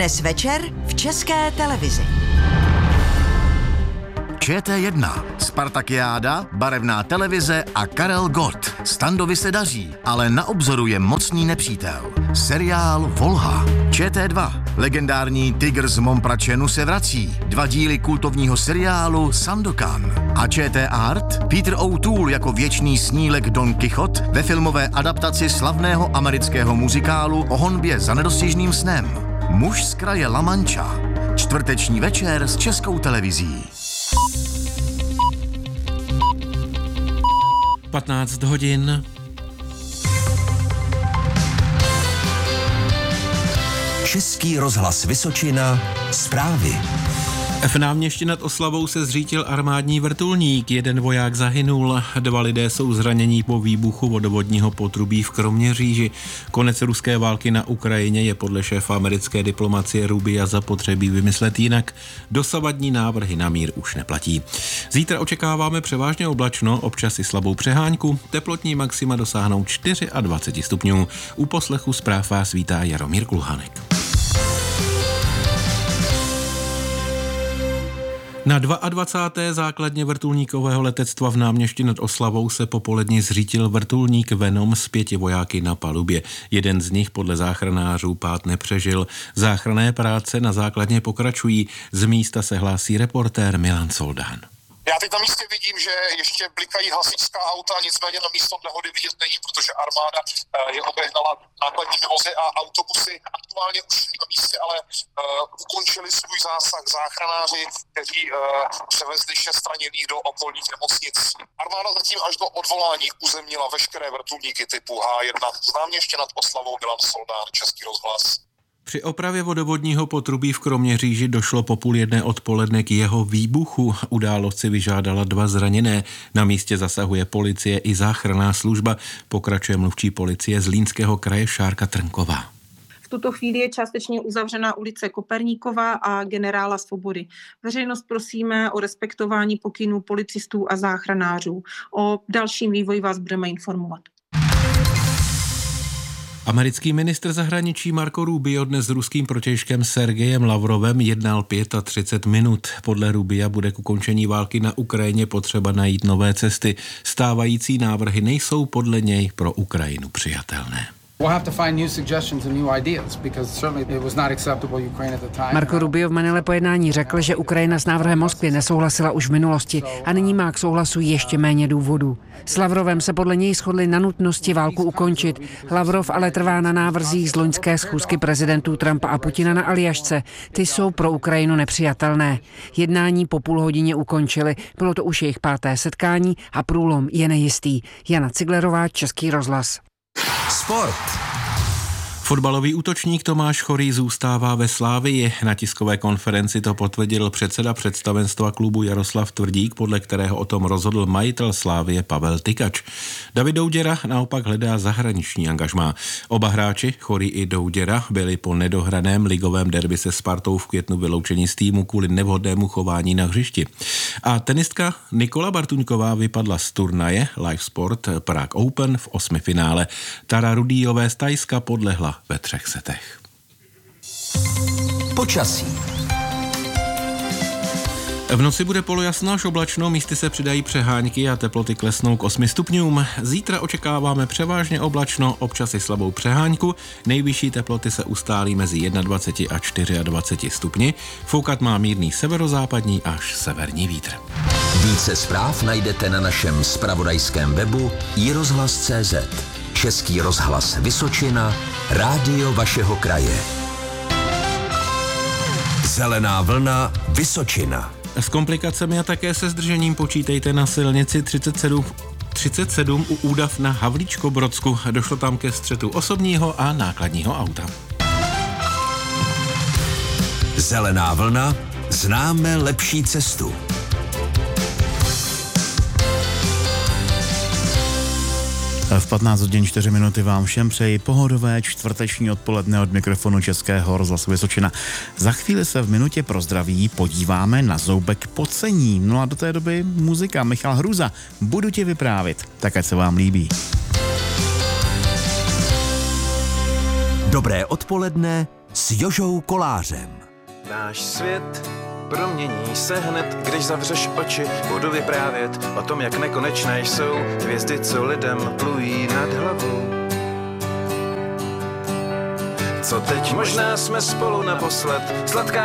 Dnes večer v České televizi. ČT1, Spartakiáda, barevná televize a Karel Gott. Standovi se daří, ale na obzoru je mocný nepřítel. Seriál Volha. ČT2, legendární tygr z Mompračenu se vrací. 2 díly kultovního seriálu Sandokan. A ČT Art, Peter O'Toole jako věčný snílek Don Quixote ve filmové adaptaci slavného amerického muzikálu o honbě za nedostižným snem. Muž z kraje La Mancha. Čtvrteční večer s Českou televizí. 15 hodin. Český rozhlas Vysočina, zprávy. V Náměšti nad Oslavou se zřítil armádní vrtulník, 1 voják zahynul, 2 lidé jsou zranění po výbuchu vodovodního potrubí v Kroměříži. Konec ruské války na Ukrajině je podle šéfa americké diplomacie Rubia zapotřebí vymyslet jinak. Dosavadní návrhy na mír už neplatí. Zítra očekáváme převážně oblačno, občas i slabou přehánku, teplotní maxima dosáhnou 24 stupňů. U poslechu zpráv vás vítá Jaromír Kulhanek. Na 22. základně vrtulníkového letectva v Náměšti nad Oslavou se popolední zřítil vrtulník Venom s 5 vojáky na palubě. Jeden z nich podle záchranářů pád nepřežil. Záchranné práce na základně pokračují. Z místa se hlásí reportér Milan Soldán. Já teď na místě vidím, že ještě blikají hasičská auta, nicméně na místo nehody vidět není, protože armáda je obehnala nákladními vozy a autobusy. Aktuálně už na místě ale ukončili svůj zásah záchranáři, kteří převezli 6 raněných do okolních nemocnic. Armáda zatím až do odvolání uzemnila veškeré vrtulníky typu H1. Znám ještě nad Oslavou Milan Soldán, Český rozhlas. Při opravě vodovodního potrubí v Kroměříži došlo po 12:30 odpoledne k jeho výbuchu. Událost si vyžádala 2 zraněné. Na místě zasahuje policie i záchranná služba. Pokračuje mluvčí policie Zlínského kraje Šárka Trnková. V tuto chvíli je částečně uzavřená ulice Koperníkova a Generála Svobody. Veřejnost prosíme o respektování pokynů policistů a záchranářů. O dalším vývoji vás budeme informovat. Americký ministr zahraničí Marco Rubio dnes s ruským protějškem Sergejem Lavrovem jednal 35 minut. Podle Rubia bude k ukončení války na Ukrajině potřeba najít nové cesty. Stávající návrhy nejsou podle něj pro Ukrajinu přijatelné. Marco Rubio v Manile po jednání řekl, že Ukrajina s návrhem Moskvy nesouhlasila už v minulosti a nyní má k souhlasu ještě méně důvodů. S Lavrovem se podle něj shodli na nutnosti válku ukončit. Lavrov ale trvá na návrzích z loňské schůzky prezidentů Trumpa a Putina na Aljašce. Ty jsou pro Ukrajinu nepřijatelné. Jednání po půl hodině ukončili. Bylo to už jejich 5. setkání a průlom je nejistý. Jana Ciglerová, Český rozhlas. Sport. Fotbalový útočník Tomáš Chorý zůstává ve Slavii. Na tiskové konferenci to potvrdil předseda představenstva klubu Jaroslav Tvrdík, podle kterého o tom rozhodl majitel Slavie Pavel Tykač. David Douděra naopak hledá zahraniční angažmá. Oba hráči, Chorý i Douděra, byli po nedohraném ligovém derby se Spartou v květnu vyloučeni z týmu kvůli nevhodnému chování na hřišti. A tenistka Nikola Bartuňková vypadla z turnaje Live Sport Prague Open v 8. finále. Tara Rudýjové z Thajska podlehla ve 3 setech. Počasí. V noci bude polojasno až oblačno, místy se přidají přehánky a teploty klesnou k 8 stupňům. Zítra očekáváme převážně oblačno, občas i slabou přehánku. Nejvyšší teploty se ustálí mezi 21 a 24 stupni. Foukat má mírný severozápadní až severní vítr. Více zpráv najdete na našem zpravodajském webu iRozhlas.cz. Český rozhlas Vysočina, rádio vašeho kraje. Zelená vlna Vysočina. S komplikacemi a také se zdržením počítejte na silnici 37 u Údav na Havlíčkobrodsku. Došlo tam ke střetu osobního a nákladního auta. Zelená vlna, známe lepší cestu. V 15 hodin 4 minuty vám všem přeji pohodové čtvrteční odpoledne od mikrofonu Českého rozhlasu Vysočina. Za chvíli se v minutě pro zdraví podíváme na zoubek pocení. No a do té doby muzika. Michal Hruza, budu ti vyprávět, tak ať se vám líbí. Dobré odpoledne s Jožou Kolářem. Náš svět promění se hned, když zavřeš oči. Budu vyprávět o tom, jak nekonečné jsou hvězdy, co lidem plují nad hlavou. Co teď? Možná jsme spolu naposled. Sladká